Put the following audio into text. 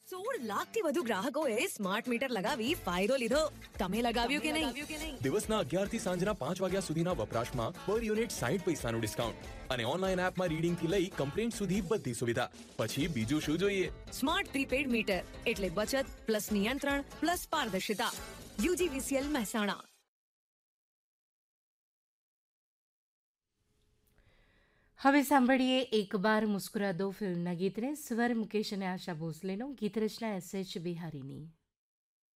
16 લાખથી વધુ ગ્રાહકોએ smart meter લગાવી ફાયદો લીધો. તમે લગાવ્યું કે નહીં? દિવસના 11 થી સાંજના 5 વાગ્યા સુધીના વપરાશમાં પર યુનિટ 60 પૈસાનું ડિસ્કાઉન્ટ અને ઓનલાઈન એપમાં રીડિંગથી લઈ કમ્પ્લેન્ટ સુધી બધી સુવિધા. પછી બીજું શું જોઈએ? સ્માર્ટ પ્રીપેડ મીટર એટલે બચત પ્લસ નિયંત્રણ પ્લસ પારદર્શિતા. UGVCL મહેસાણા. હવે સાંભળીએ એક બાર મુસ્કુરા દો ફિલ્મના ગીતને. સ્વર મુકેશ અને આશા ભોસલેનો, ગીત રચના SH બિહારીની.